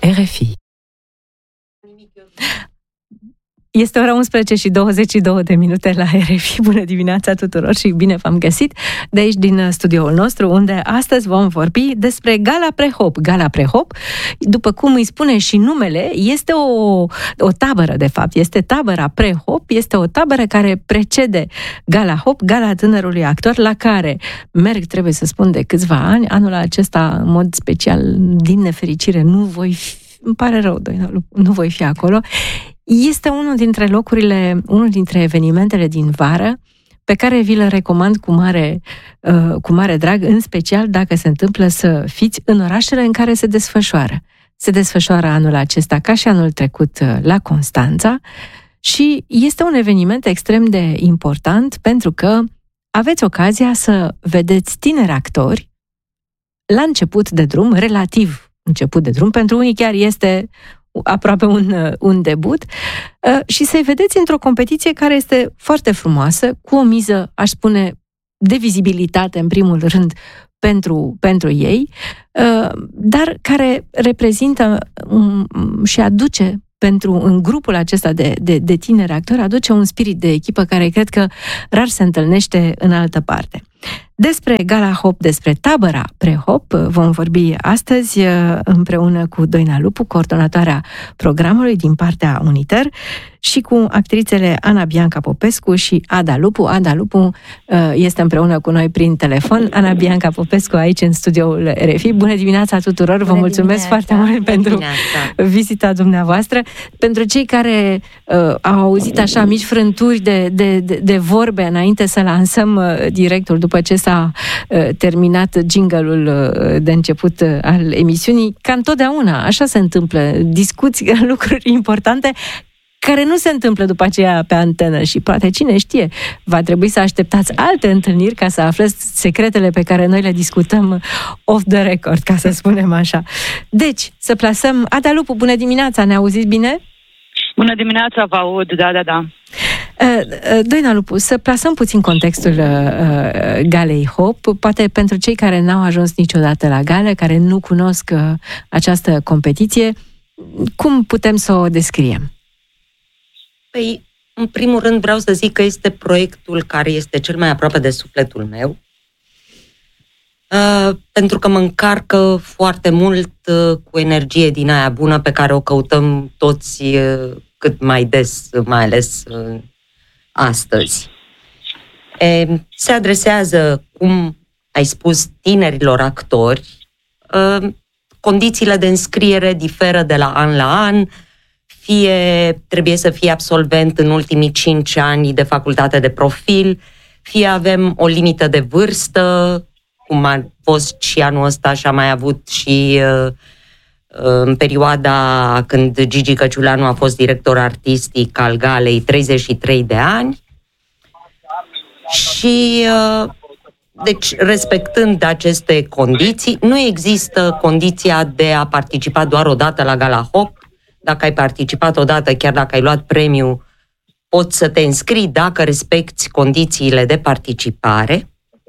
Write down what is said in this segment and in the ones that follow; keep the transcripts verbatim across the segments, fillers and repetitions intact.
R F I. Este ora unsprezece și douăzeci și două de minute la R F I. Bună dimineața tuturor și bine v-am găsit de aici din studioul nostru, unde astăzi vom vorbi despre Gala Prehop. Gala Prehop, după cum îi spune și numele, este o, o tabără, de fapt. Este tabăra Prehop, este o tabără care precede Gala Hop, Gala Tânărului Actor, la care merg, trebuie să spun, de câțiva ani. Anul acesta, în mod special, din nefericire, nu voi fi, îmi pare rău, nu voi fi acolo. Este unul dintre locurile, unul dintre evenimentele din vară pe care vi le recomand cu mare, uh, cu mare drag, în special dacă se întâmplă să fiți în orașele în care se desfășoară. Se desfășoară anul acesta, ca și anul trecut, la Constanța și este un eveniment extrem de important pentru că aveți ocazia să vedeți tineri actori la început de drum, relativ început de drum, pentru unii chiar este aproape un, un debut, și să-i vedeți într-o competiție care este foarte frumoasă, cu o miză, aș spune, de vizibilitate, în primul rând, pentru, pentru ei, dar care reprezintă și aduce, pentru, în grupul acesta de, de, de tineri actori, aduce un spirit de echipă care cred că rar se întâlnește în altă parte. Despre Gala Hop, despre tabăra Prehop, vom vorbi astăzi împreună cu Doina Lupu, coordonatoarea programului din partea Uniter, și cu actrițele Ana Bianca Popescu și Ada Lupu. Ada Lupu este împreună cu noi prin telefon. Ana Bianca Popescu aici în studioul R F I. Bună dimineața tuturor! Bună Vă mulțumesc dimineața. foarte mult pentru dimineața. vizita dumneavoastră. Pentru cei care uh, au auzit așa mici frânturi de, de, de, de vorbe înainte să lansăm uh, directul, după ce s-a uh, terminat jingle-ul uh, de început uh, al emisiunii, ca întotdeauna așa se întâmplă. Discuți lucruri importante care nu se întâmplă după aceea pe antenă și poate, cine știe, va trebui să așteptați alte întâlniri ca să aflați secretele pe care noi le discutăm off the record, ca să spunem așa. Deci, să plasăm... Ada Lupu, bună dimineața, ne auziți bine? Bună dimineața, vă aud, da, da, da. Doina Lupu, să plasăm puțin contextul uh, Galei Hop, poate pentru cei care n-au ajuns niciodată la gală, care nu cunosc uh, această competiție, cum putem să o descriem? Păi, în primul rând vreau să zic că este proiectul care este cel mai aproape de sufletul meu, uh, pentru că mă încarcă foarte mult uh, cu energie din aia bună pe care o căutăm toți uh, cât mai des, mai ales uh, astăzi. E, se adresează, cum ai spus, tinerilor actori. Uh, condițiile de înscriere diferă de la an la an, fie trebuie să fie absolvent în ultimii cinci ani de facultate de profil, fie avem o limită de vârstă, cum a fost și anul ăsta și a mai avut și uh, în perioada când Gigi Căciuleanu a fost director artistic al Galei, treizeci și trei de ani. Și, uh, deci, respectând aceste condiții, nu există condiția de a participa doar o dată la Gala Hop. Dacă ai participat odată, chiar dacă ai luat premiu, poți să te înscrii dacă respecti condițiile de participare.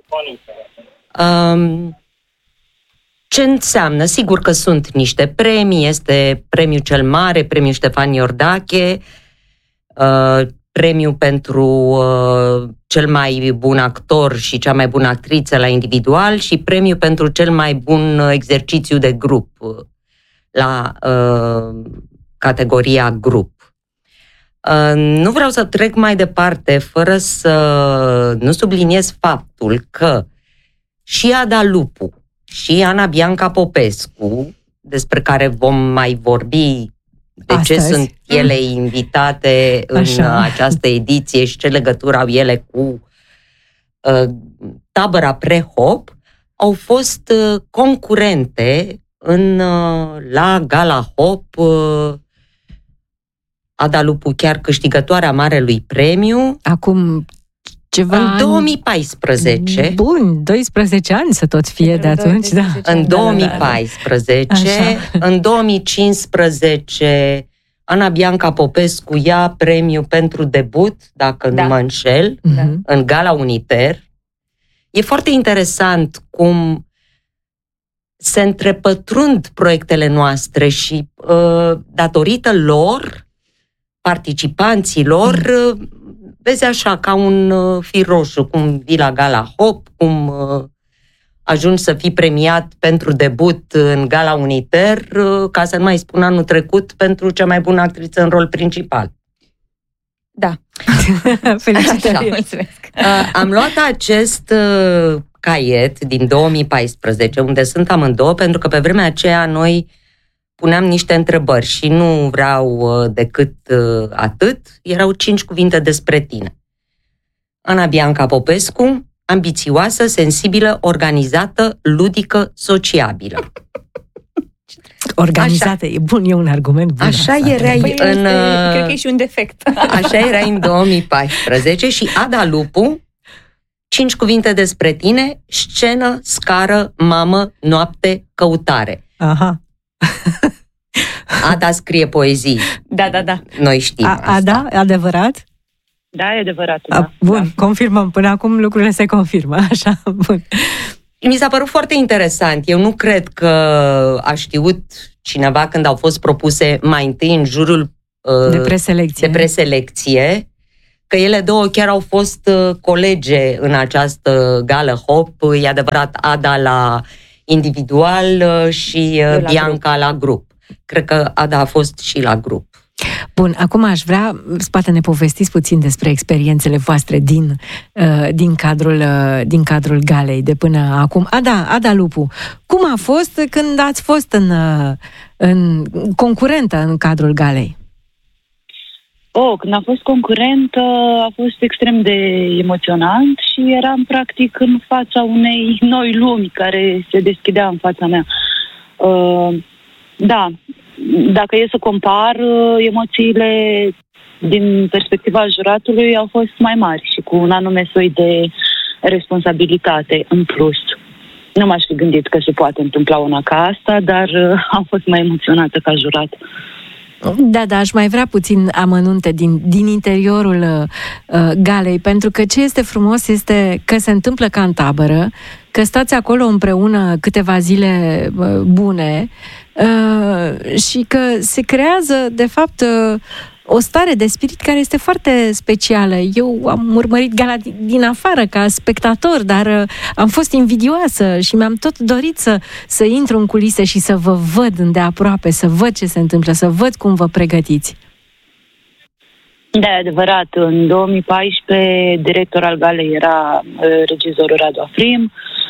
Um, ce înseamnă? Sigur că sunt niște premii, este premiul cel mare, premiul Ștefan Iordache, uh, premiul pentru uh, cel mai bun actor și cea mai bună actriță la individual și premiul pentru cel mai bun exercițiu de grup la uh, categoria grup. Uh, nu vreau să trec mai departe fără să nu subliniez faptul că și Ada Lupu și Ana Bianca Popescu, despre care vom mai vorbi de Astăzi. ce sunt ele invitate în Așa. această ediție și ce legătură au ele cu uh, tabăra Prehop, au fost uh, concurente în, uh, la Gala Hop. uh, Ada Lupu chiar câștigătoarea Marelui Premiu. Acum ceva în două mii paisprezece. Ani, bun, doisprezece ani să tot fie de atunci, da. În două mii paisprezece, Așa. În două mii cincisprezece, Ana Bianca Popescu ia premiu pentru debut, dacă da. nu mă înșel, da. în Gala Uniter. E foarte interesant cum se întrepătrund proiectele noastre și uh, datorită lor, participanților, uh, vezi așa, ca un uh, fir roșu, cum vii la Gala Hop, cum uh, ajungi să fii premiat pentru debut în Gala Uniter, uh, ca să nu mai spun anul trecut, pentru cea mai bună actriță în rol principal. Da. Felicitări. Mulțumesc. Uh, am luat acest uh, caiet din două mii paisprezece, unde sunt amândouă, pentru că pe vremea aceea noi puneam niște întrebări și nu vreau uh, decât uh, atât. Erau cinci cuvinte despre tine. Ana Bianca Popescu, ambițioasă, sensibilă, organizată, ludică, sociabilă. Organizată, așa. E bun, e un argument bun. Așa asta, erai Păi în... este, cred că e și un defect. Așa erai în două mii paisprezece și Ada Lupu, cinci cuvinte despre tine, scenă, scară, mamă, noapte, căutare. Aha. Ada scrie poezii. Da, da, da. Noi știm A, asta. Ada, adevărat? Da, e adevărat. A, Da. bun, Da. confirmăm. Până acum lucrurile se confirmă. Așa, bun. Mi s-a părut foarte interesant. Eu nu cred că a știut cineva când au fost propuse mai întâi în jurul uh, De preselecție. de preselecție, că ele două chiar au fost uh, colege în această gală Hop. E adevărat, Ada la individual uh, și uh, la Bianca grup. la grup. Cred că Ada a fost și la grup. Bun, acum aș vrea, poate ne povestiți puțin despre experiențele voastre din, uh, din, cadrul, uh, din cadrul galei de până acum. Ada, Ada Lupu, cum a fost când ați fost în, uh, în concurentă în cadrul galei? Oh, când a fost concurent, a fost extrem de emoționant și eram practic în fața unei noi lumi care se deschidea în fața mea. Uh, da, dacă e să compar, emoțiile din perspectiva juratului au fost mai mari și cu un anume soi de responsabilitate în plus. Nu m-aș fi gândit că se poate întâmpla una ca asta, dar am fost mai emoționată ca jurat. Da, da, aș mai vrea puțin amănunte din, din interiorul uh, galei, pentru că ce este frumos este că se întâmplă ca în tabără, că stați acolo împreună câteva zile uh, bune uh, și că se creează, de fapt, uh, o stare de spirit care este foarte specială. Eu am urmărit gala din afară ca spectator, dar uh, am fost invidioasă și mi-am tot dorit să, să intru în culise și să vă văd îndeaproape, să văd ce se întâmplă, să văd cum vă pregătiți. Da, e adevărat. În două mii paisprezece, director al galei era uh, regizorul Radu Afrim.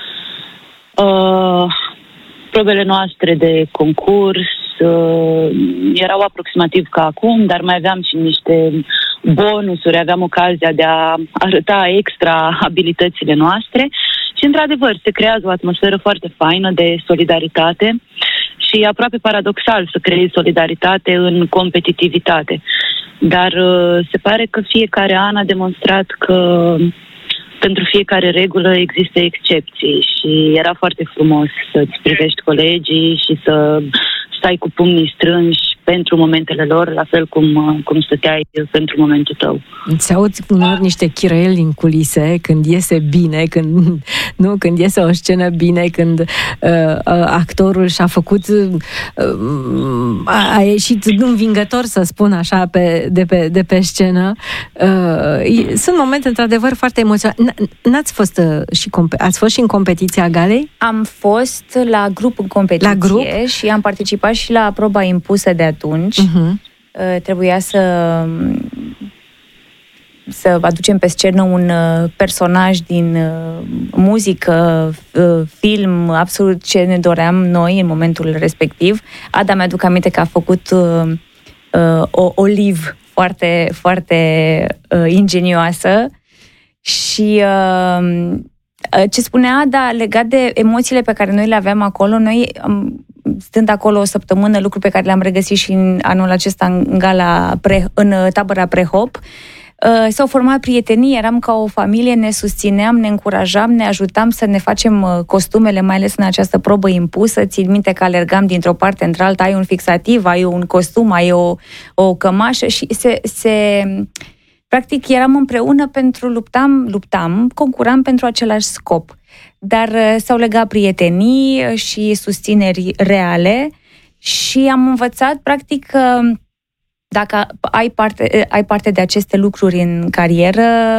Uh, probele noastre de concurs uh, erau aproximativ ca acum, dar mai aveam și niște bonusuri, aveam ocazia de a arăta extra abilitățile noastre și, într-adevăr, se creează o atmosferă foarte faină de solidaritate și e aproape paradoxal să creezi solidaritate în competitivitate. Dar uh, se pare că fiecare an a demonstrat că pentru fiecare regulă există excepții și era foarte frumos să-ți privești colegii și să stai cu pumnii strânși pentru momentele lor, la fel cum, cum stăteai pentru momentul tău. Îți auzi uneori niște chirăieli în culise când iese bine, când, nu, când iese o scenă bine, când uh, actorul și-a făcut uh, a, a ieșit învingător, să spun așa, pe, de, pe, de pe scenă. Uh, sunt momente într-adevăr foarte emoționante. N-ați fost, uh, și comp- ați fost și în competiția galei? Am fost la grup în competiție la grup? Și am participat și la proba impusă de atunci. Uh-huh. Uh, trebuia să să aducem pe scenă un uh, personaj din uh, muzică, uh, film, absolut ce ne doream noi în momentul respectiv. Ada, mi-aduc aminte că a făcut uh, uh, o Olive foarte, foarte uh, ingenioasă și uh, ce spunea Ada legat de emoțiile pe care noi le aveam acolo, noi um, stând acolo o săptămână, lucruri pe care le-am regăsit și în anul acesta în gala pre, în tabăra pre-hop, uh, s-au format prietenii, eram ca o familie, ne susțineam, ne încurajam, ne ajutam să ne facem uh, costumele, mai ales în această probă impusă. Țin minte că alergam dintr-o parte într-alta, ai un fixativ, ai un costum, ai o, o cămașă și se... se practic eram împreună pentru, luptam, luptam, concuram pentru același scop. dar s-au legat prietenii și susțineri reale și am învățat, practic, că dacă ai parte, ai parte de aceste lucruri în carieră,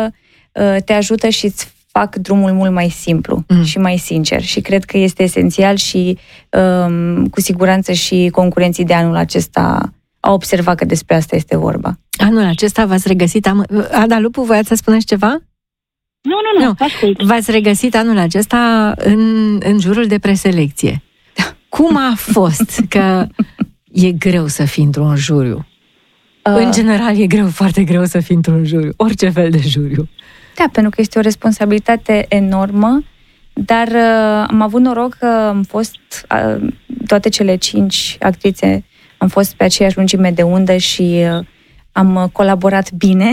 te ajută și îți fac drumul mult mai simplu mm. și mai sincer. Și cred că este esențial și um, cu siguranță și concurenții de anul acesta au observat că despre asta este vorba. Anul acesta v-ați regăsit... Am... Ada Lupu, voiați să spuneți ceva? Nu, nu, nu, nu. V-ați regăsit anul acesta în, în jurul de preselecție. Cum a fost? Că e greu să fii într-un juriu. Uh. În general, e greu, foarte greu să fii într-un juriu. Orice fel de juriu. Da, pentru că este o responsabilitate enormă, dar uh, am avut noroc că am fost, uh, toate cele cinci actrițe, am fost pe aceeași lungime de undă și uh, am colaborat bine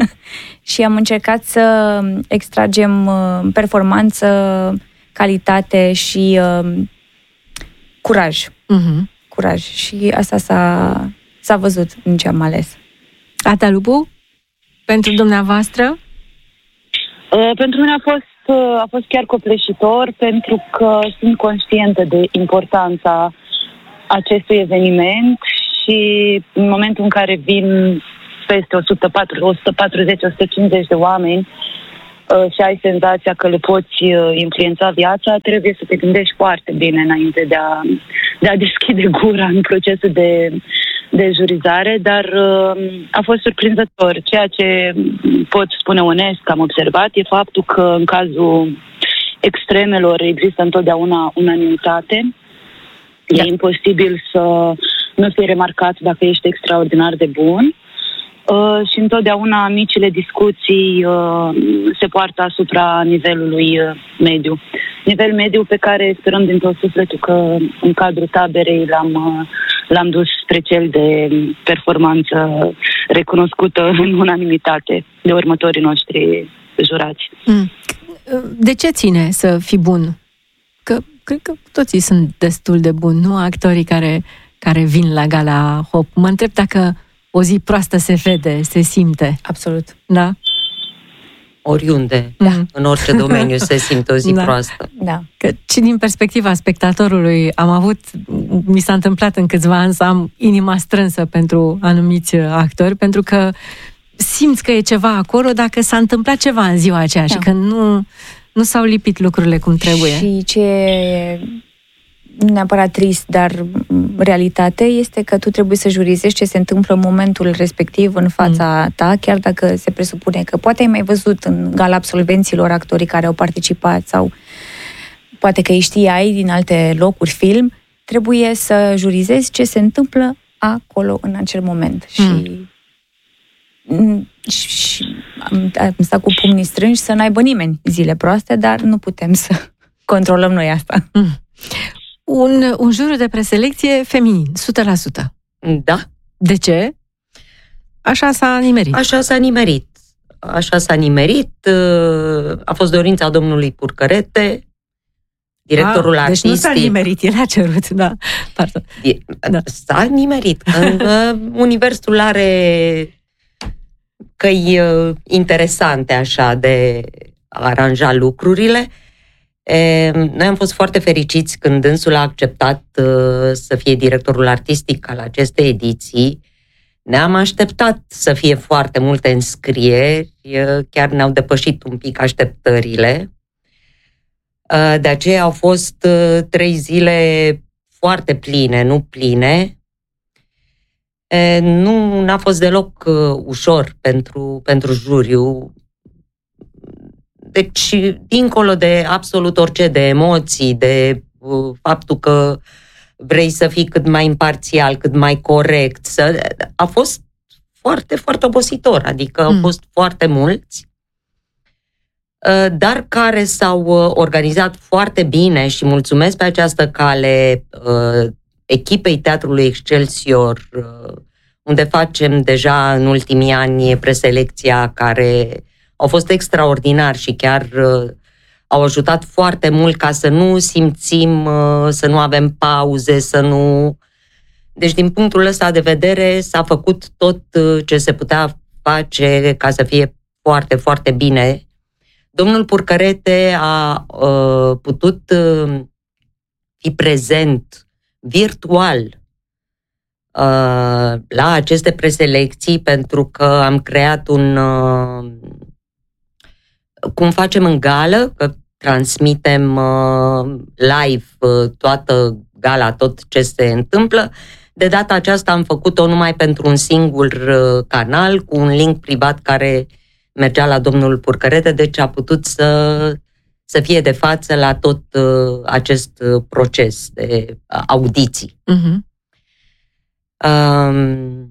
și am încercat să extragem uh, performanță, calitate și uh, curaj. Uh-huh. Curaj. Și asta s-a, s-a văzut în ce am ales. Ada Lupu, pentru dumneavoastră? Uh, pentru mine a fost, uh, a fost chiar copleșitor, pentru că sunt conștientă de importanța acestui eveniment și în momentul în care vin peste o sută patruzeci - o sută cincizeci de oameni uh, și ai senzația că le poți uh, influența viața, trebuie să te gândești foarte bine înainte de a, de a deschide gura în procesul de, de jurizare, dar uh, a fost surprinzător. Ceea ce pot spune onest că am observat e faptul că în cazul extremelor există întotdeauna unanimitate. E imposibil să nu fii remarcat dacă ești extraordinar de bun. Uh, și întotdeauna micile discuții uh, se poartă asupra nivelului uh, mediu. Nivel mediu pe care sperăm din tot sufletul că în cadrul taberei l-am, uh, l-am dus spre cel de performanță recunoscută în unanimitate de următorii noștri jurați. Mm. De ce ține să fii bun? Că cred că toții sunt destul de buni, nu actorii care, care vin la Gala Hop. Mă întreb dacă o zi proastă se vede, se simte. Absolut. Da? Oriunde, da. În orice domeniu se simte o zi da. proastă. Da. Că și din perspectiva spectatorului am avut, mi s-a întâmplat în câțiva ani să am inima strânsă pentru anumiți actori, pentru că simți că e ceva acolo dacă s-a întâmplat ceva în ziua aceea da. Și că nu, nu s-au lipit lucrurile cum trebuie. Și ce e neapărat trist, dar realitate este că tu trebuie să jurizezi ce se întâmplă în momentul respectiv în fața mm. ta, chiar dacă se presupune că poate ai mai văzut în Gala Absolvenților actorii care au participat sau poate că îi știai din alte locuri, film, trebuie să jurizezi ce se întâmplă acolo în acel moment. Mm. Și, și am, am stat cu pumnii strânși să n-aibă nimeni zile proaste, dar nu putem să controlăm noi asta. Mm. Un, un juriu de preselecție feminin, o sută la sută. Da. De ce? Așa s-a nimerit. Așa s-a nimerit. Așa s-a nimerit. A fost dorința domnului Purcărete, directorul ah, artistic. Deci nu s-a nimerit, el a cerut, da. Pardon. Da. S-a nimerit. Universul are căi interesante așa de a aranja lucrurile. E, noi am fost foarte fericiți când dânsul a acceptat uh, să fie directorul artistic al acestei ediții. Ne-am așteptat să fie foarte multe înscrieri, uh, chiar ne-au depășit un pic așteptările. Uh, de aceea au fost uh, trei zile foarte pline, nu pline. E, nu n-a fost deloc uh, ușor pentru, pentru juriu. Deci, dincolo de absolut orice, de emoții, de uh, faptul că vrei să fii cât mai imparțial, cât mai corect, să, a fost foarte, foarte obositor, adică mm. au fost foarte mulți, uh, dar care s-au uh, organizat foarte bine și mulțumesc pe această cale uh, echipei Teatrului Excelsior, uh, unde facem deja în ultimii ani preselecția, care au fost extraordinari și chiar uh, au ajutat foarte mult ca să nu simțim, uh, să nu avem pauze, să nu... Deci, din punctul ăsta de vedere, s-a făcut tot uh, ce se putea face ca să fie foarte, foarte bine Domnul Purcărete a uh, putut uh, fi prezent virtual uh, la aceste preselecții pentru că am creat un... Uh, cum facem în gală, că transmitem uh, live uh, toată gala, tot ce se întâmplă. De data aceasta am făcut-o numai pentru un singur uh, canal, cu un link privat care mergea la domnul Purcărete, deci a putut să, să fie de față la tot uh, acest uh, proces de uh, audiții. Uh-huh. Um,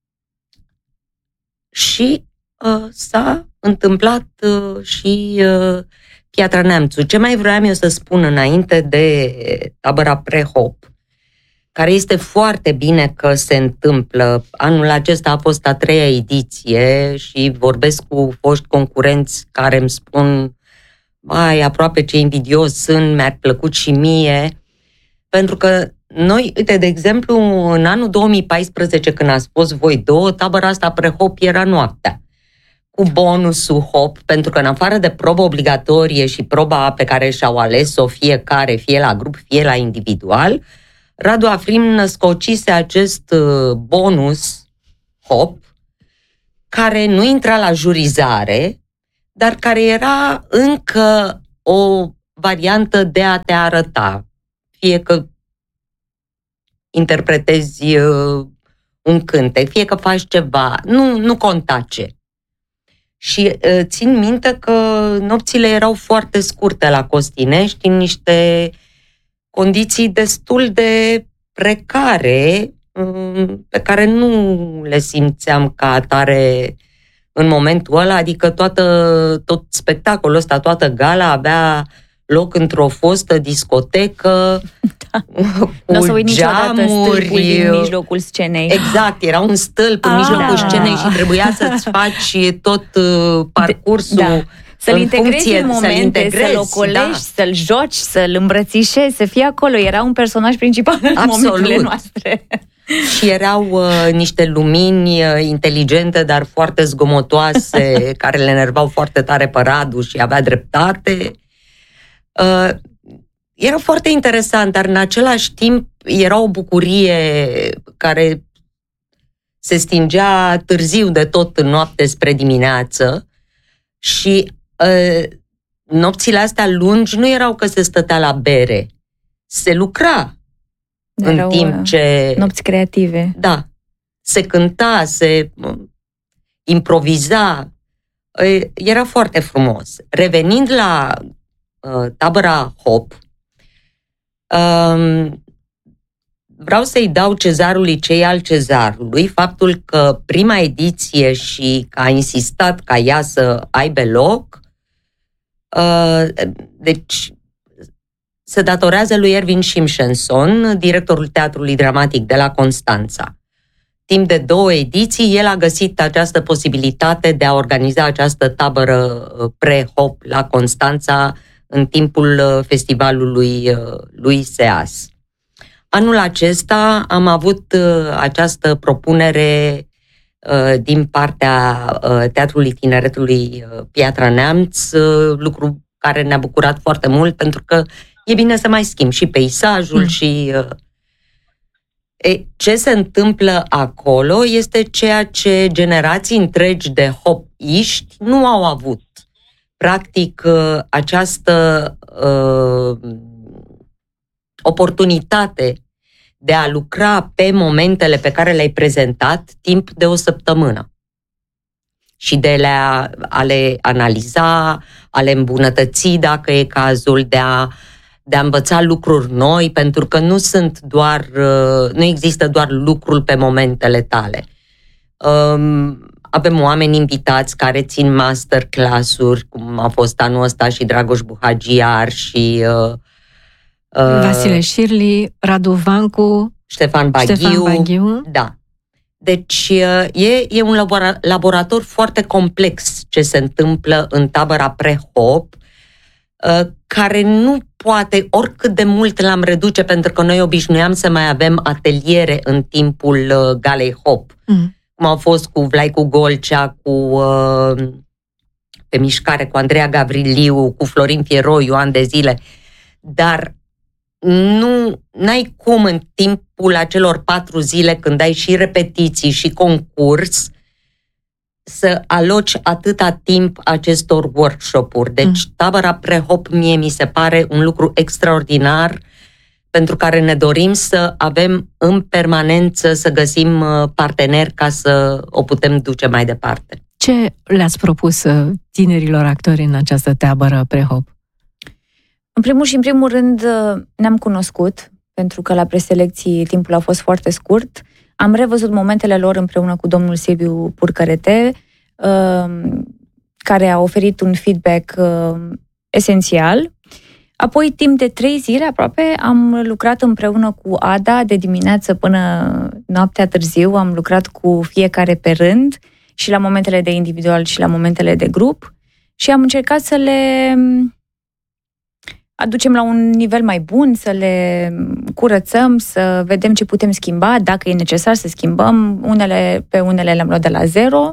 și uh, s-a întâmplat uh, și uh, Piatra Neamțu. Ce mai vreau eu să spun înainte de tabăra pre-hop, care este foarte bine că se întâmplă. Anul acesta a fost a treia ediție și vorbesc cu foști concurenți care îmi spun mai aproape ce invidios sunt, mi-ar plăcut și mie, pentru că noi, uite, de exemplu, în anul două mii paisprezece, când ați fost voi două, tabăra asta pre-hop era noaptea, cu bonusul hop, pentru că în afară de probă obligatorie și proba pe care și-au ales-o fiecare, fie la grup, fie la individual, Radu Afrim născocise acest bonus hop, care nu intra la jurizare, dar care era încă o variantă de a te arăta. Fie că interpretezi un cântec, fie că faci ceva, nu, nu conta ce. Și uh, țin minte că nopțile erau foarte scurte la Costinești, în niște condiții destul de precare, um, pe care nu le simțeam ca atare în momentul ăla, adică toată, tot spectacolul ăsta, toată gala avea loc într-o fostă discotecă, da. Cu n-o să uit niciodată geamuri, stâlpul din mijlocul scenei. Exact, era un stâlp în mijlocul da. scenei și trebuia să-ți faci tot uh, parcursul da. Să-l în integrezi funcție, în momente, să-l, integrezi, să-l ocolești, da. să-l joci, să-l îmbrățișezi, să fie acolo. Era un personaj principal în Absolut. momentele noastre. Și erau uh, niște lumini uh, inteligente, dar foarte zgomotoase, care le enervau foarte tare pe Radu și avea dreptate. Uh, era foarte interesant, dar în același timp era o bucurie care se stingea târziu de tot în noapte spre dimineață și uh, nopțile astea lungi nu erau că se stătea la bere, se lucra erau în timp ce... nopți creative. Da, se cânta, se uh, improviza, uh, era foarte frumos. Revenind la uh, tabăra hop, um, vreau să-i dau cezarului cei al cezarului faptul că prima ediție și că a insistat ca ea să aibă loc, uh, deci se datorează lui Erwin Simpsonson, directorul Teatrului Dramatic de la Constanța. Timp de două ediții, el a găsit această posibilitate de a organiza această tabără pre-hop la Constanța în timpul festivalului lui SEAS. Anul acesta am avut uh, această propunere uh, din partea uh, Teatrului Tineretului uh, Piatra Neamț, uh, lucru care ne-a bucurat foarte mult, pentru că e bine să mai schimb și peisajul mm. și... Uh, e, ce se întâmplă acolo este ceea ce generații întregi de hopiști nu au avut. Practic, uh, această... Uh, oportunitate de a lucra pe momentele pe care le-ai prezentat timp de o săptămână și de le, a le analiza, a le îmbunătăți dacă e cazul, de a, de a învăța lucruri noi, pentru că nu sunt doar, nu există doar lucrul pe momentele tale. Avem oameni invitați care țin masterclass-uri, cum a fost anul ăsta și Dragoș Buhagiar și Vasile Șirli, Radu Vancu, Ștefan Baghiu. Ștefan Baghiu. Da. Deci e, e un laborator foarte complex ce se întâmplă în tabăra pre-hop, care nu poate, oricât de mult l-am reduce, pentru că noi obișnuiam să mai avem ateliere în timpul galei hop, mm. cum au fost cu Vlaicu Golcea, cu uh, pe mișcare cu Andreea Gavriliu, cu Florin Fieroiu, ani de zile, dar nu n-ai cum în timpul acelor patru zile, când ai și repetiții și concurs, să aloci atâta timp acestor workshop-uri. Deci mm. tabăra Prehop mie mi se pare un lucru extraordinar pentru care ne dorim să avem în permanență, să găsim parteneri ca să o putem duce mai departe. Ce le-ați propus tinerilor actori în această tabără Prehop? În primul și în primul rând ne-am cunoscut, pentru că la preselecții timpul a fost foarte scurt. Am revăzut momentele lor împreună cu domnul Silviu Purcărete, care a oferit un feedback esențial. Apoi, timp de trei zile aproape, am lucrat împreună cu Ada de dimineață până noaptea târziu. Am lucrat cu fiecare pe rând, și la momentele de individual și la momentele de grup, și am încercat să le aducem la un nivel mai bun, să le curățăm, să vedem ce putem schimba, dacă e necesar să schimbăm. Unele, pe unele le-am luat de la zero,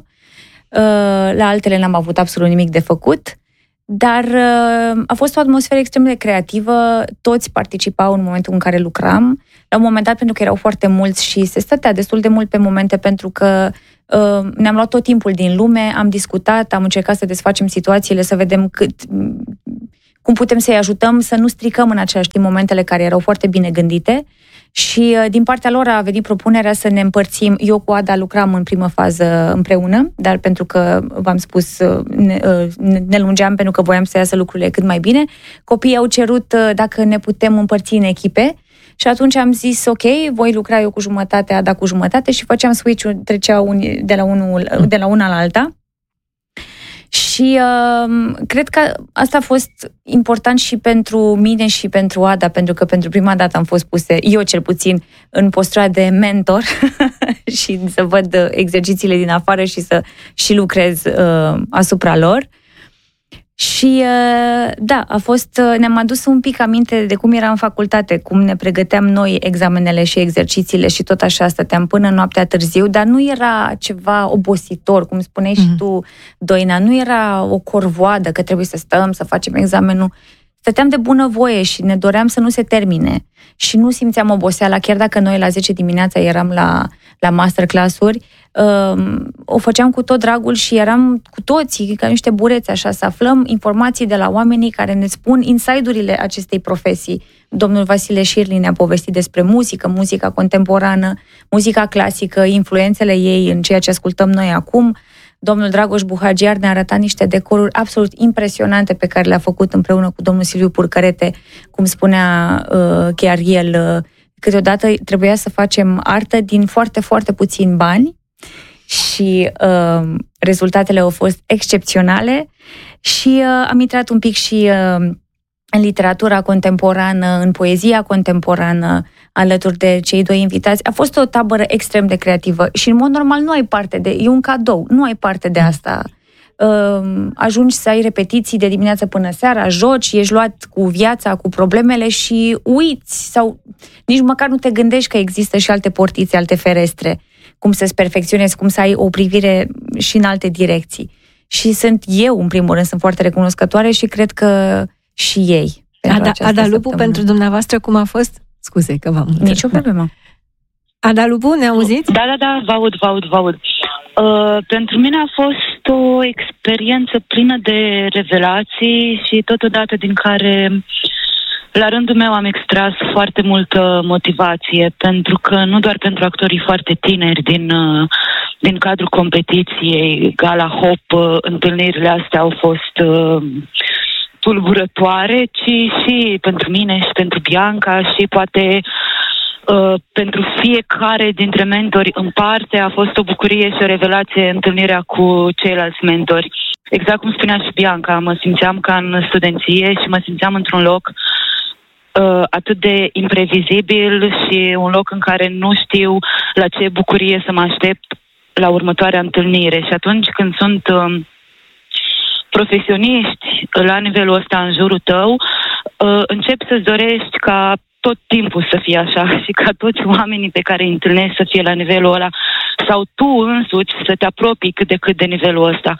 la altele n-am avut absolut nimic de făcut, dar a fost o atmosferă extrem de creativă, toți participau în momentul în care lucram. La un moment dat, pentru că erau foarte mulți și se stătea destul de mult pe momente, pentru că ne-am luat tot timpul din lume, am discutat, am încercat să desfacem situațiile, să vedem cât... cum putem să-i ajutăm să nu stricăm în același timp momentele care erau foarte bine gândite. Și din partea lor a venit propunerea să ne împărțim. Eu cu Ada lucram în primă fază împreună, dar pentru că, v-am spus, ne, ne lungeam pentru că voiam să iasă lucrurile cât mai bine. Copiii au cerut dacă ne putem împărți în echipe și atunci am zis, ok, voi lucra eu cu jumătate, Ada cu jumătate, și făceam switch-ul, treceau de la, unul, de la una la alta. Și uh, cred că asta a fost important și pentru mine și pentru Ada, pentru că pentru prima dată am fost puse, eu cel puțin, în postura de mentor și să văd exercițiile din afară și să și lucrez uh, asupra lor. Și uh, da, a fost, uh, ne-am adus un pic aminte de cum era în facultate, cum ne pregăteam noi examenele și exercițiile și tot așa stăteam până noaptea târziu, dar nu era ceva obositor, cum spuneai mm-hmm. și tu, Doina, nu era o corvoadă că trebuie să stăm, să facem examenul. Stăteam de bunăvoie și ne doream să nu se termine și nu simțeam oboseala, chiar dacă noi la zece dimineața eram la, la masterclass-uri, uh, o făceam cu tot dragul și eram cu toții ca niște bureți așa, să aflăm informații de la oamenii care ne spun inside-urile acestei profesii. Domnul Vasile Șirli ne-a povestit despre muzică, muzica contemporană, muzica clasică, influențele ei în ceea ce ascultăm noi acum. Domnul Dragoș Buhagiar ne-a arătat niște decoruri absolut impresionante pe care le-a făcut împreună cu domnul Silviu Purcărete, cum spunea uh, chiar el, uh, câteodată trebuia să facem artă din foarte, foarte puțini bani și uh, rezultatele au fost excepționale și uh, am intrat un pic și uh, în literatura contemporană, în poezia contemporană, alături de cei doi invitați. A fost o tabără extrem de creativă și, în mod normal, nu ai parte de... E un cadou, nu ai parte de asta. Uh, ajungi să ai repetiții de dimineață până seara, joci, ești luat cu viața, cu problemele și uiți sau nici măcar nu te gândești că există și alte portițe, alte ferestre, cum să-ți perfecționezi, cum să ai o privire și în alte direcții. Și sunt eu, în primul rând, sunt foarte recunoscătoare și cred că și ei. Ada, Ada Lupu, pentru dumneavoastră, cum a fost? Scuze că v-am... Nici o problemă. Ada Lupu, ne auziți? Da, da, da, vă aud, vă aud, vă aud. Uh, pentru mine a fost o experiență plină de revelații și totodată din care, la rândul meu, am extras foarte multă motivație, pentru că nu doar pentru actorii foarte tineri din, uh, din cadrul competiției Gala Hop, uh, întâlnirile astea au fost... Uh, tulburătoare, ci și pentru mine și pentru Bianca și poate uh, pentru fiecare dintre mentori în parte a fost o bucurie și o revelație întâlnirea cu ceilalți mentori. Exact cum spunea și Bianca, mă simțeam ca în studenție și mă simțeam într-un loc uh, atât de imprevizibil și un loc în care nu știu la ce bucurie să mă aștept la următoarea întâlnire. Și atunci când sunt... Uh, profesioniști la nivelul ăsta în jurul tău, uh, începi să-ți dorești ca tot timpul să fie așa și ca toți oamenii pe care îi întâlnești să fie la nivelul ăla sau tu însuți să te apropii cât de cât de nivelul ăsta.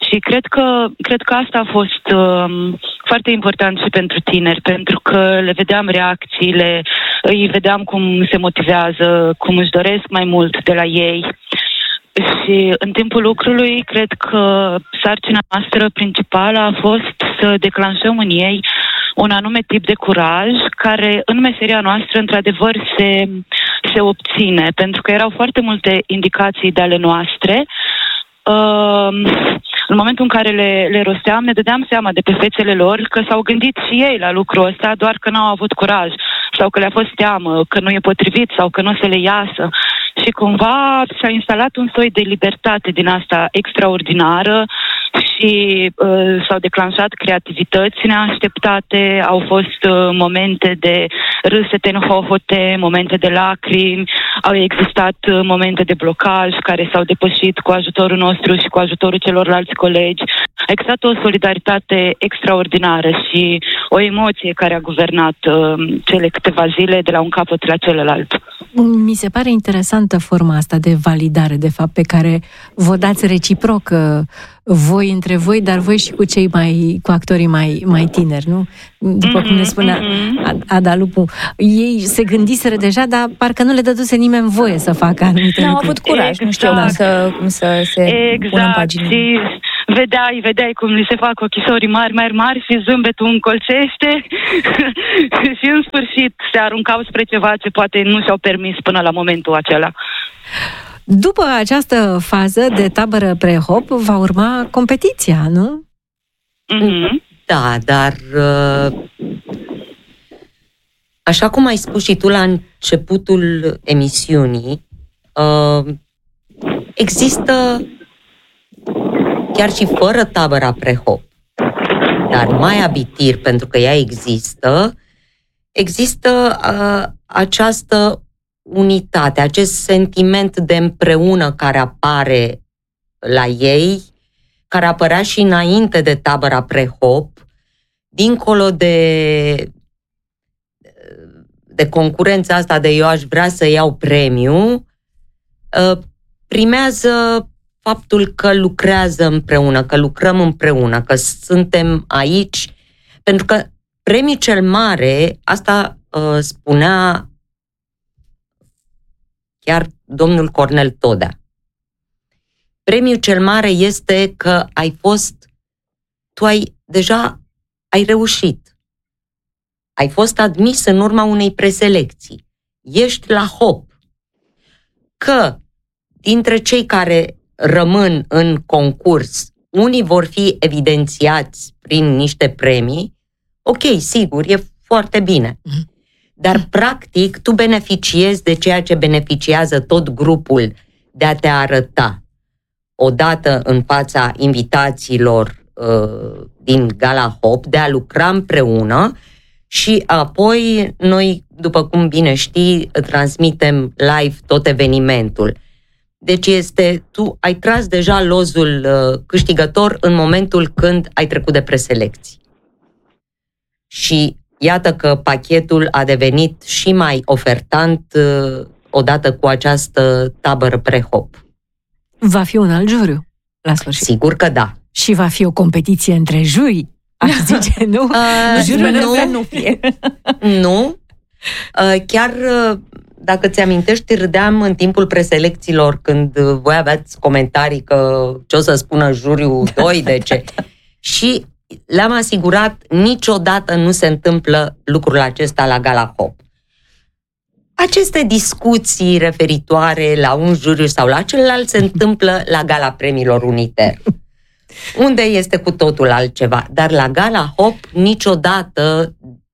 Și cred că, cred că asta a fost um, foarte important și pentru tineri, pentru că le vedeam reacțiile, îi vedeam cum se motivează, cum își doresc mai mult de la ei. Și în timpul lucrului, cred că sarcina noastră principală a fost să declanșăm în ei un anume tip de curaj care în meseria noastră într-adevăr se, se obține, pentru că erau foarte multe indicații de ale noastre. Uh, în momentul în care le, le rosteam, ne dădeam seama de pe fețele lor că s-au gândit și ei la lucrul ăsta, doar că n-au avut curaj sau că le-a fost teamă, că nu e potrivit sau că nu o să le iasă. Și cumva s-a instalat un soi de libertate din asta extraordinară și uh, s-au declanșat creativități neașteptate, au fost uh, momente de râsete în hohote, momente de lacrimi, au existat uh, momente de blocaj care s-au depășit cu ajutorul nostru și cu ajutorul celorlalți colegi. A existat o solidaritate extraordinară și o emoție care a guvernat uh, cele câteva zile de la un capăt la celălalt. Mi se pare interesantă forma asta de validare, de fapt, pe care vă dați reciproc voi între voi, dar voi și cu cei mai, cu actorii mai, mai tineri, nu? După cum ne spunea Ada Lupu, ei se gândiseră deja, dar parcă nu le dăduse nimeni voie să facă anumite lucruri. N-au avut curaj, exact. Nu știu cum să, cum să se exact. pună în pagină. Și vedeai, vedeai cum li se fac ochișorii mari, mari, mari și zâmbetul încolțește și în sfârșit se aruncau spre ceva ce poate nu și-au permis până la momentul acela. După această fază de tabără pre-hop va urma competiția, nu? Mm-hmm. Da, dar așa cum ai spus și tu la începutul emisiunii, există chiar și fără tabăra pre-hop, dar mai abitir, pentru că ea există, există uh, această unitate, acest sentiment de împreună care apare la ei, care apărea și înainte de tabăra pre-hop, dincolo de, de concurența asta de eu aș vrea să iau premiu, uh, primează faptul că lucrează împreună, că lucrăm împreună, că suntem aici, pentru că premiul cel mare, asta uh, spunea chiar domnul Cornel Todea, premiul cel mare este că ai fost, tu ai, deja ai reușit, ai fost admis în urma unei preselecții, ești la hop, că dintre cei care rămân în concurs, unii vor fi evidențiați prin niște premii, ok, sigur, e foarte bine. Dar, practic, tu beneficiezi de ceea ce beneficiază tot grupul, de a te arăta odată în fața invitațiilor uh, din Gala Hop, de a lucra împreună și apoi noi, după cum bine știi, transmitem live tot evenimentul. Deci este, tu ai tras deja lozul uh, câștigător în momentul când ai trecut de preselecții. Și iată că pachetul a devenit și mai ofertant uh, odată cu această tabără pre-hop. Va fi un alt juriu la sfârșit. Sigur că da. Și va fi o competiție între juri, aș zice, nu? Uh, Juriul nu, nu fie. Nu. Uh, chiar... Uh, Dacă ți-amintești, râdeam în timpul preselecțiilor când voi aveați comentarii că ce o să spună juriul, doi, de ce. Și le-am asigurat, niciodată nu se întâmplă lucrul acesta la Gala Hop. Aceste discuții referitoare la un juriu sau la celălalt se întâmplă la Gala Premiilor Uniter, unde este cu totul altceva. Dar la Gala Hop niciodată,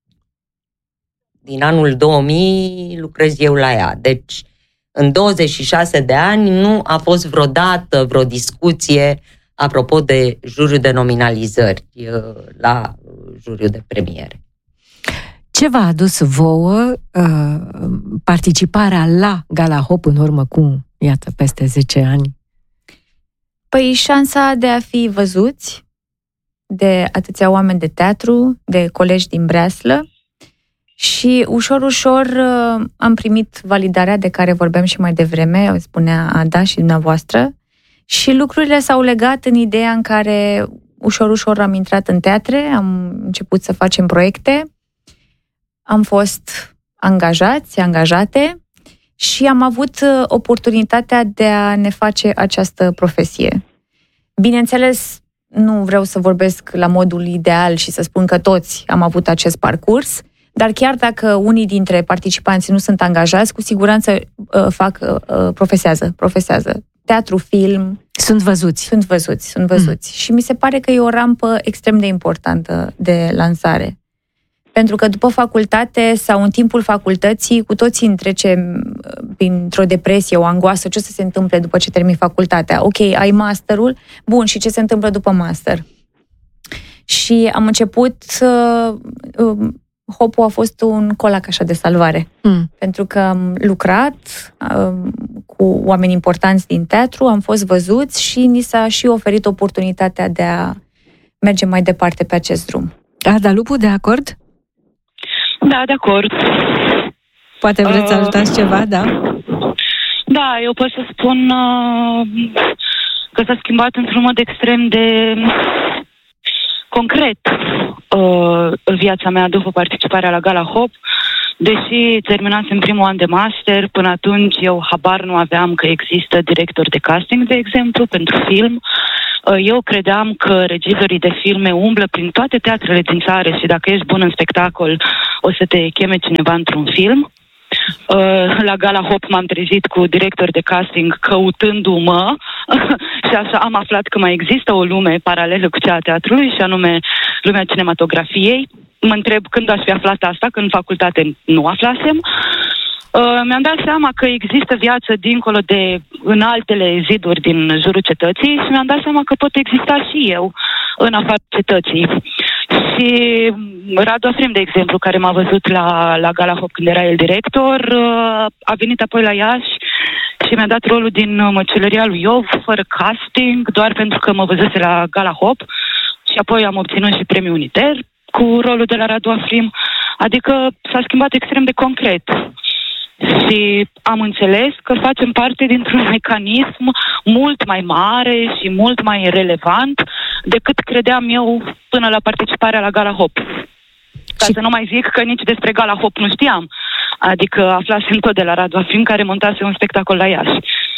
din anul două mii lucrez eu la ea. Deci, în douăzeci și șase de ani nu a fost vreodată vreo discuție apropo de juriul de nominalizări la juriul de premiere. Ce v-a adus vouă uh, participarea la Gala Hop în urmă cu, iată, peste zece ani? Păi șansa de a fi văzuți de atâția oameni de teatru, de colegi din breaslă, și ușor, ușor am primit validarea de care vorbeam și mai devreme, spunea Ada și dumneavoastră, Și lucrurile s-au legat în ideea în care ușor, ușor am intrat în teatre, am început să facem proiecte, am fost angajați, angajate și am avut oportunitatea de a ne face această profesie. Bineînțeles, nu vreau să vorbesc la modul ideal și să spun că toți am avut acest parcurs, dar chiar dacă unii dintre participanți nu sunt angajați, cu siguranță uh, fac, uh, profesează, profesează. Teatru, film. Sunt văzuți. Sunt văzuți, sunt văzuți. Mm. Și mi se pare că e o rampă extrem de importantă de lansare. Pentru că după facultate sau în timpul facultății, cu toții trecem printr-o depresie, o angoasă, ce o să se întâmple după ce termini facultatea? Ok, ai masterul, bun, și ce se întâmplă după master? Și am început să... Uh, Hopul a fost un colac așa de salvare. Mm. Pentru că am lucrat uh, cu oameni importanți din teatru, am fost văzuți și ni s-a și oferit oportunitatea de a merge mai departe pe acest drum. Ada Lupu, de acord? Da, de acord. Poate vreți să ajutați uh, ceva, da? Da, eu pot să spun uh, că s-a schimbat într-un mod extrem de concret uh, viața mea după participarea la Gala Hop. Deși terminasem primul an de master, până atunci eu habar nu aveam că există director de casting, de exemplu, pentru film. Eu credeam că regizorii de filme umblă prin toate teatrele din țară și dacă ești bun în spectacol, o să te cheme cineva într-un film. La Gala Hop m-am trezit cu director de casting căutându-mă și așa am aflat că mai există o lume paralelă cu cea a teatrului și anume lumea cinematografiei. Mă întreb când aș fi aflat asta, când în facultate nu aflasem. Uh, mi-am dat seama că există viață dincolo de în altele ziduri din jurul cetății și mi-am dat seama că pot exista și eu în afara cetății. Și Radu Afrim, de exemplu, care m-a văzut la, la Gala Hop când era el director, uh, a venit apoi la Iași și mi-a dat rolul din Măcelăria lui Iov, fără casting, doar pentru că mă văzuse la Gala Hop și apoi am obținut și premiul Uniter cu rolul de la Radu Afrim, adică s-a schimbat extrem de concret. Și am înțeles că facem parte dintr-un mecanism mult mai mare și mult mai relevant decât credeam eu până la participarea la Gala Hop. Ca și... să nu mai zic că nici despre Gala Hop nu știam. Adică aflasem tot de la Radu Afrim, care montase un spectacol la Iași.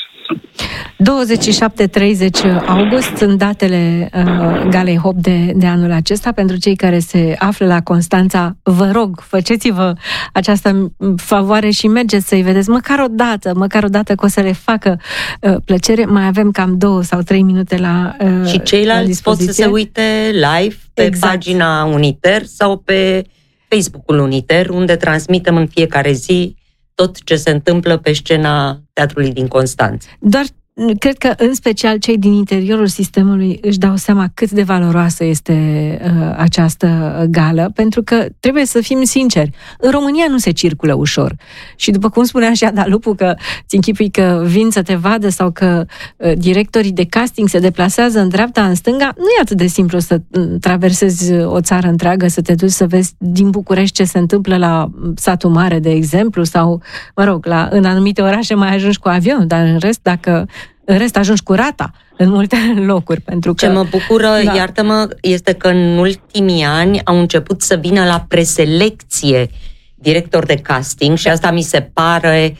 douăzeci și șapte treizeci august sunt datele uh, Galei Hop de, de anul acesta. Pentru cei care se află la Constanța, vă rog, faceți-vă această favoare și mergeți să-i vedeți măcar o dată, măcar o dată că o să le facă uh, plăcere. Mai avem cam două sau trei minute la uh, și ceilalți pot să se uite live pe exact. Pagina Uniter sau pe Facebook-ul Uniter, unde transmitem în fiecare zi tot ce se întâmplă pe scena Teatrului din Constanța. Doar cred că în special cei din interiorul sistemului își dau seama cât de valoroasă este uh, această gală, pentru că trebuie să fim sinceri, în România nu se circulă ușor. Și după cum spunea și Ada Lupu, că ți închipui că vin să te vadă sau că uh, directorii de casting se deplasează în dreapta, în stânga, nu e atât de simplu să traversezi o țară întreagă, să te duci să vezi din București ce se întâmplă la Satul Mare, de exemplu, sau, mă rog, la, în anumite orașe mai ajungi cu avion, dar în rest, dacă În rest, ajungi cu rata în multe locuri. Pentru că, ce mă bucură, da. iartă-mă, este că în ultimii ani au început să vină la preselecție director de casting și asta mi se pare...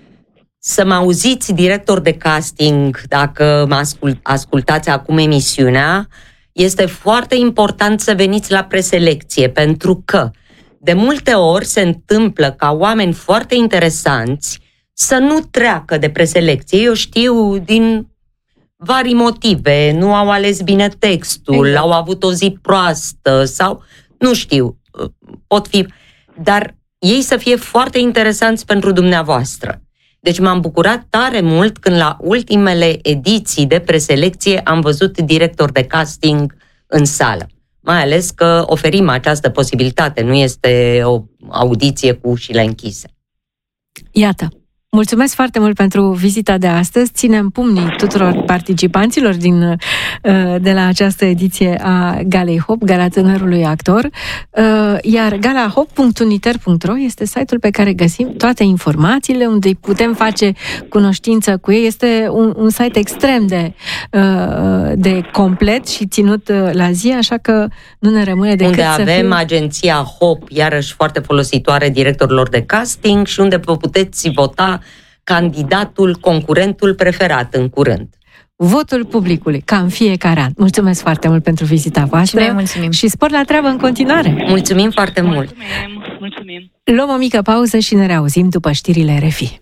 Să mă auziți, director de casting, dacă mă ascult, ascultați acum emisiunea, este foarte important să veniți la preselecție, pentru că de multe ori se întâmplă ca oameni foarte interesanți să nu treacă de preselecție. Eu știu din vari motive, nu au ales bine textul, exact. Au avut o zi proastă sau nu știu, pot fi, dar ei să fie foarte interesanți pentru dumneavoastră. Deci m-am bucurat tare mult când la ultimele ediții de preselecție am văzut director de casting în sală. Mai ales că oferim această posibilitate, nu este o audiție cu ușile închise. Iată. Mulțumesc foarte mult pentru vizita de astăzi. Ținem pumnii tuturor participanților din, de la această ediție a Galei Hop, Gala Tânărului Actor. Iar galahop punct uniter punct ro este site-ul pe care găsim toate informațiile, unde putem face cunoștință cu ei. Este un, un site extrem de, de complet și ținut la zi, așa că nu ne rămâne decât unde să avem fim... agenția Hop, iarăși foarte folositoare directorilor de casting și unde vă puteți vota candidatul, concurentul preferat în curând. Votul publicului, ca în fiecare an. Mulțumesc foarte mult pentru vizita voastră. Și noi mulțumim. Și spor la treabă în continuare. Mulțumim foarte mult. Mulțumim, mulțumim. Luăm o mică pauză și ne reauzim după știrile R F I.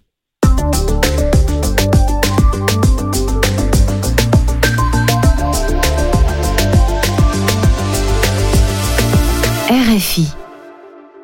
R F I